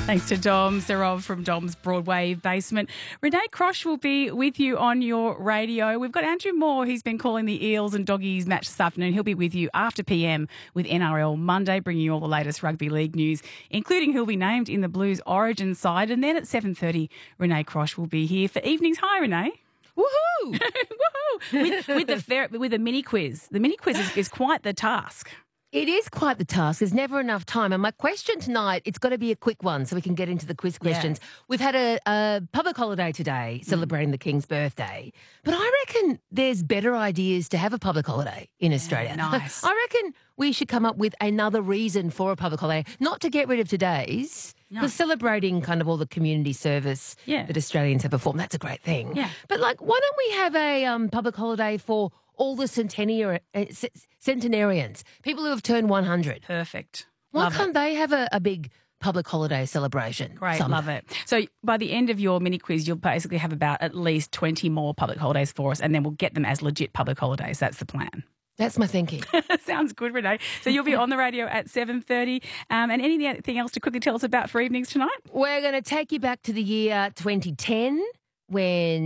Thanks to Dom Serov from Dom's Broadway Basement. Renee Crosh will be with you on your radio. We've got Andrew Moore. He's been calling the Eels and Doggies match this afternoon. He'll be with you after PM with NRL Monday, bringing you all the latest rugby league news, including who'll be named in the Blues Origin side. And then at 7:30, Renee Crosh will be here for evenings. Hi, Renee. Woohoo! Woohoo! With the mini quiz. The mini quiz is quite the task. It is quite the task. There's never enough time. And my question tonight, it's got to be a quick one so we can get into the quiz questions. Yeah. We've had a public holiday today celebrating the King's birthday. But I reckon there's better ideas to have a public holiday in Australia. Nice. I reckon we should come up with another reason for a public holiday, not to get rid of today's, but celebrating kind of all the community service that Australians have performed. That's a great thing. Yeah. But like, why don't we have a public holiday for all the centenarians, people who have turned 100. Perfect. Why can't they have a big public holiday celebration? Great, someday? love it. So by the end of your mini quiz, you'll basically have about at least 20 more public holidays for us, and then we'll get them as legit public holidays. That's the plan. That's my thinking. Sounds good, Renee. So you'll be on the radio at 7:30. And anything else to quickly tell us about for evenings tonight? We're going to take you back to the year 2010 when